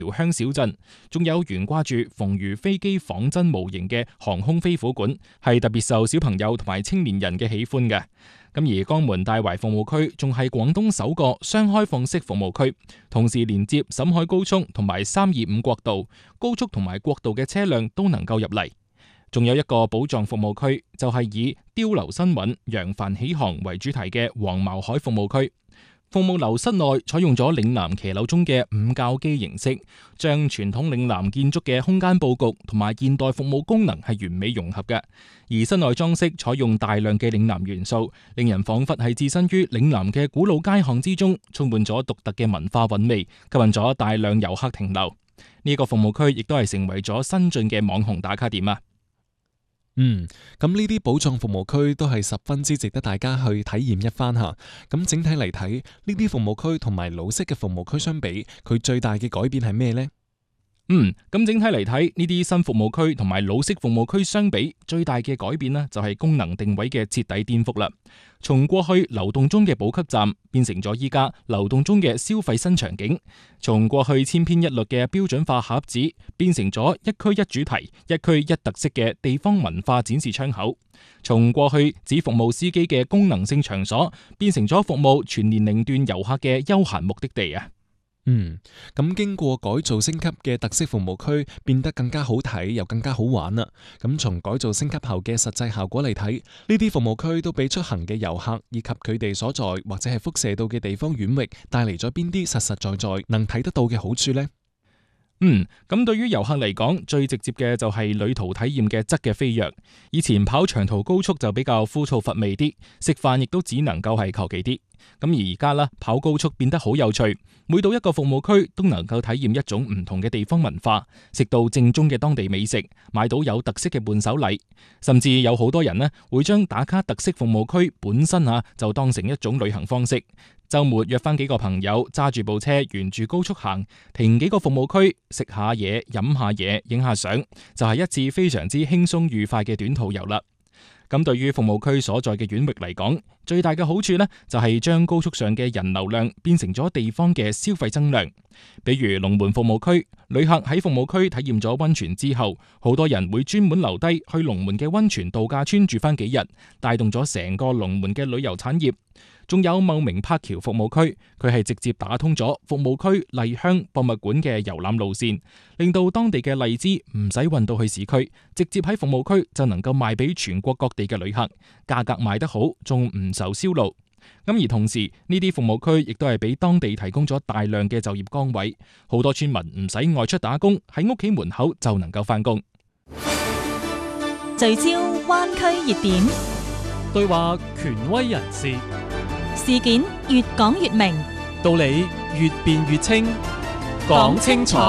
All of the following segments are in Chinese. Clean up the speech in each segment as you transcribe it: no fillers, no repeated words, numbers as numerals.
寮鄉小鎮，仲有懸掛住馮如飛機仿真模型嘅航空飛虎館，係特別受小朋友同埋青年人嘅喜歡嘅。咁而江門大圍服務區仲係廣東首個雙開放式服務區，同時連接沈海高速同埋325國道，高速同埋國道嘅車輛都能夠入嚟。仲有一個寶藏服務區，就係以碉樓新韻、揚帆起航為主題嘅黃茅海服務區。服務樓室內採用咗嶺南騎樓中嘅五教基形式，將傳統嶺南建築嘅空間佈局同埋現代服務功能係完美融合嘅。而室內裝飾採用大量嘅嶺南元素，令人仿佛係置身於嶺南嘅古老街巷之中，充滿咗獨特嘅文化韻味，吸引咗大量遊客停留。呢個服務區亦都係成為咗新晉嘅網紅打卡點啊！ 咁呢啲寶藏服務區都係十分之值得大家去體驗一番吓。咁整體嚟睇，呢啲服務區同埋老式嘅服務區相比，佢最大嘅改變係咩呢？ 咁整體嚟睇，呢啲新服務區同埋老式服務區相比，最大嘅改變呢就係功能定位嘅徹底顛覆啦。從過去流動中嘅補給站，變成咗依家流動中嘅消費新場景；從過去千篇一律嘅標準化盒子，變成咗一區一主題、一區一特色嘅地方文化展示窗口；從過去只服務司機嘅功能性場所，變成咗服務全年齡段遊客嘅休閒目的地啊！ 咁經過改造升級嘅特色服務區變得更加好睇，又更加好玩啦。咁從改造升級後嘅實際效果嚟睇，呢啲服務區都俾出行嘅遊客以及佢哋所在或者係輻射到嘅地方遠域帶嚟咗邊啲實實在在能睇得到嘅好處呢？ 咁對於遊客嚟講，最直接嘅就係旅途體驗嘅質嘅飛躍。以前跑長途高速就比較枯燥乏味啲，食飯亦都只能夠係求其啲。咁而家啦，跑高速變得好有趣，每到一個服務區都能夠體驗一種唔同嘅地方文化，食到正宗嘅當地美食，買到有特色嘅伴手禮，甚至有好多人呢會將打卡特色服務區本身就當成一種旅行方式。周末約翻幾個朋友揸住部車沿住高速行，停幾個服務區食下嘢、飲下嘢、影下相，就係一次非常之輕鬆愉快嘅短途遊啦。咁對於服務區所在嘅縣域嚟講，最大嘅好處呢，就係將高速上嘅人流量變成咗地方嘅消費增量。比如龍門服務區，旅客喺服務區體驗咗溫泉之後，好多人會專門留低去龍門嘅溫泉度假村住翻幾日，帶動咗成個龍門嘅旅遊產業。仲有茂名柏橋服務區，佢係直接打通咗服務區麗香博物館嘅遊覽路線，令到當地嘅荔枝唔使運到去市區，直接喺服務區就能夠賣俾全國各地嘅旅客，價格賣得好，仲唔受銷路。咁而同時，呢啲服務區亦都係俾當地提供咗大量嘅就業崗位，好多村民唔使外出打工，喺屋企門口就能夠翻工。 聚焦灣區熱點， 對話權威人士， 事件越講越明， 道理越辯越清，講清楚。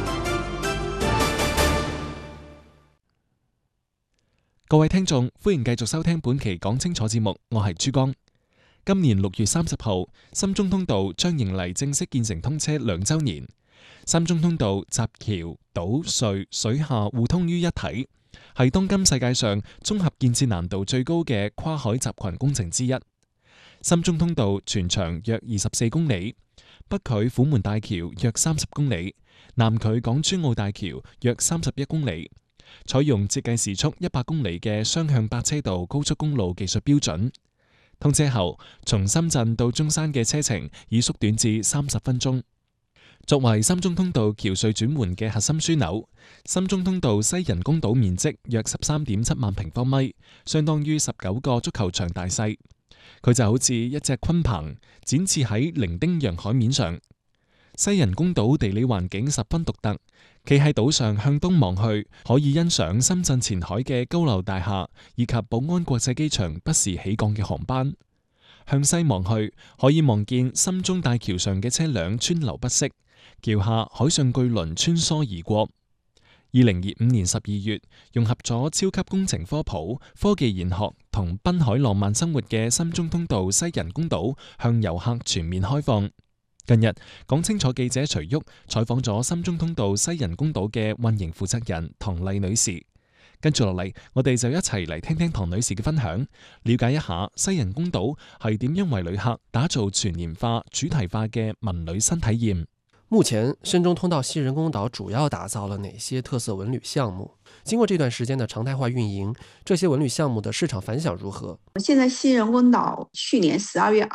各位聽眾，歡迎繼續收聽本期講清楚節目，我係珠江。今年6月30號，深中通道將迎嚟正式建成通車2週年。深中通道集橋、島、隧、水下互通於一體，係當今世界上綜合建設難度最高嘅跨海集群工程之一。深中通道全長約24公里，北距虎門大橋約30公里，南距港珠澳大橋約31公里，採用設計時速100公里嘅雙向8車道高速公路技術標準。通車後，從深圳到中山嘅車程已縮短至30分鐘。作為深中通道橋隧轉換嘅核心樞紐，深中通道西人工島面積約13.7萬平方米，相當於19個足球場大細。佢就好似一隻鯤鵬展翅喺伶仃洋海面上。西人工島地理環境十分獨特，企喺島上向東望去，可以欣賞深圳前海嘅高樓大廈以及寶安國際機場不時起降嘅航班。向西望去，可以望見深中大橋上嘅車輛川流不息，橋下海上巨輪穿梭而過。2025年12月，融合咗超級工程科普、科技研學同濱海浪漫生活嘅深中通道西人工島向遊客全面開放。近日，講清楚記者徐旭採訪咗深中通道西人工島嘅運營負責人唐麗女士。跟住落嚟，我哋就一齊嚟聽聽唐女士嘅分享，了解一下西人工島係點樣為旅客打造全年化、主題化嘅文旅新體驗。 目前深中通道西人工岛主要打造了哪些特色文旅项目？经过这段时间的常态化运营，这些文旅项目的市场反响如何？ 现在西人工岛去年12月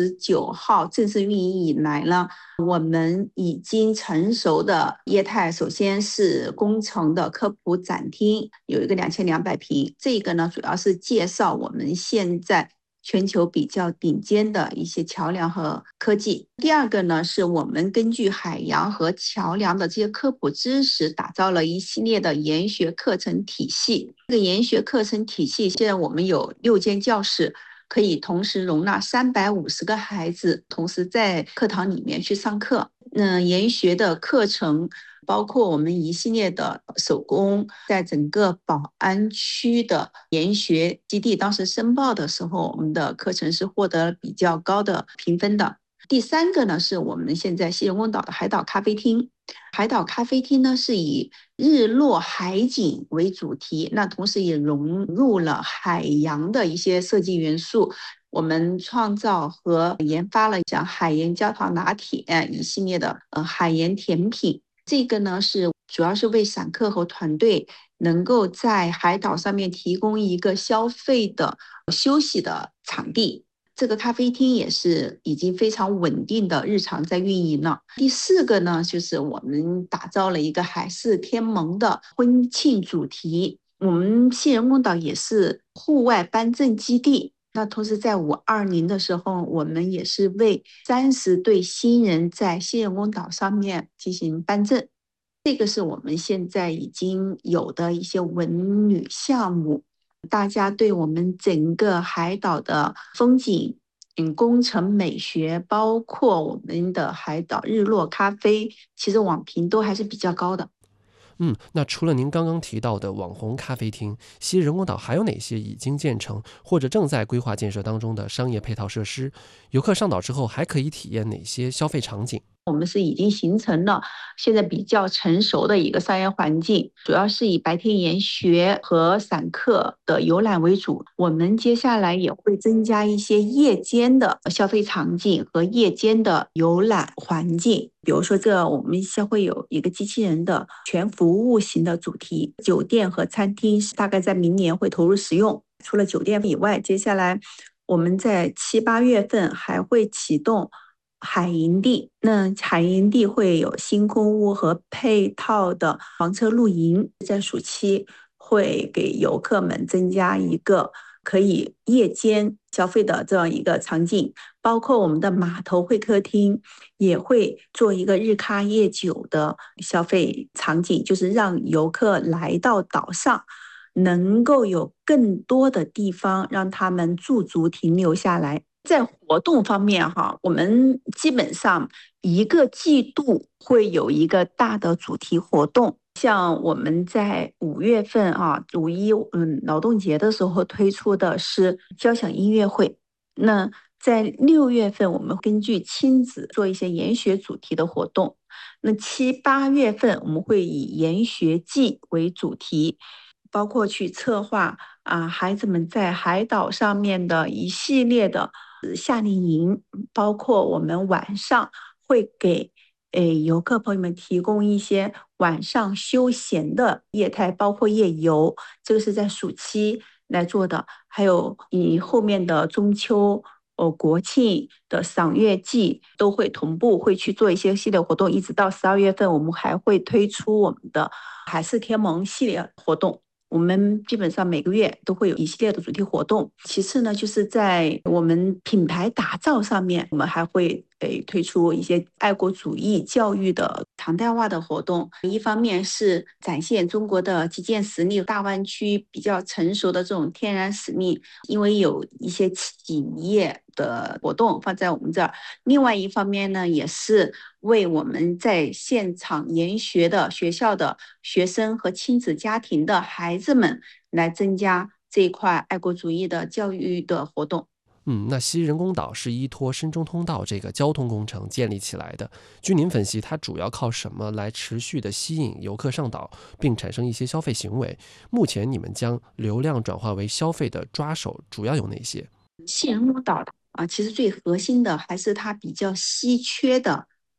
29号正式运营以来呢，我们已经成熟的业态，首先是工程的科普展厅，有一个2200平，这个呢主要是介绍我们现在全球比较顶尖的一些桥梁和科技。第二个呢，是我们根据海洋和桥梁的这些科普知识，打造了一系列的研学课程体系。这个研学课程体系，现在我们有6间教室，可以同时容纳350个孩子，同时在课堂里面去上课。研学的课程包括我们一系列的手工，在整个宝安区的研学基地当时申报的时候，我们的课程是获得比较高的评分的。第三个呢，是我们现在西人工岛的海岛咖啡厅。海岛咖啡厅呢，是以日落海景为主题，那同时也融入了海洋的一些设计元素。我们创造和研发了像海盐焦糖拿铁一系列的海盐甜品。这个呢，是主要是为散客和团队能够在海岛上面提供一个消费的休息的场地。这个咖啡厅也是已经非常稳定的日常在运营了。第4个呢，就是我们打造了一个海誓天盟的婚庆主题。我们西人工岛也是户外颁证基地，那同时在520的时候，我们也是为30对新人在西人工岛上面进行颁证。这个是我们现在已经有的一些文旅项目。大家对我们整个海岛的风景、工程美学，包括我们的海岛日落咖啡，其实网评都还是比较高的。 那除了您刚刚提到的网红咖啡厅，西人工岛还有哪些已经建成或者正在规划建设当中的商业配套设施？游客上岛之后还可以体验哪些消费场景？ 我们是已经形成了现在比较成熟的一个商业环境，主要是以白天研学和散客的游览为主。我们接下来也会增加一些夜间的消费场景和夜间的游览环境。比如说我们将会有一个机器人的全服务型的主题，酒店和餐厅大概在明年会投入使用。除了酒店以外，接下来我们在7、8月份还会启动海营地，那海营地会有星空屋和配套的房车露营，在暑期会给游客们增加一个可以夜间消费的这样一个场景，包括我们的码头会客厅也会做一个日咖夜酒的消费场景，就是让游客来到岛上能够有更多的地方让他们驻足停留下来。在活动方面我们基本上1个季度会有一个大的主题活动，像我们在5月份五一劳动节的时候推出的是交响音乐会。那在6月份我们根据亲子做一些研学主题的活动。那7、8月份我们会以研学季为主题，包括去策划孩子们在海岛上面的一系列的夏令营，包括我们晚上会给游客朋友们提供一些晚上休闲的业态，包括夜游，这个是在暑期来做的。还有以后面的中秋、国庆的赏月季都会同步会去做一些系列活动，一直到12月份，我们还会推出我们的海誓天盟系列活动。我们基本上每个月都会有一系列的主题活动。其次呢，就是在我们品牌打造上面，我们还会推出一些爱国主义教育的常态化的活动。一方面是展现中国的基建实力，大湾区比较成熟的这种天然实力，因为有一些企业的活动放在我们这儿。另外一方面呢，也是为我们在现场研学的学校的学生和亲子家庭的孩子们来增加这一块爱国主义的教育的活动。 那西人工岛是依托深中通道这个交通工程建立起来的，据您分析，它主要靠什么来持续的吸引游客上岛，并产生一些消费行为？目前你们将流量转化为消费的抓手主要有哪些？ 西人工岛其实最核心的还是它比较稀缺的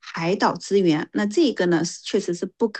海岛资源，那这个呢确实是不可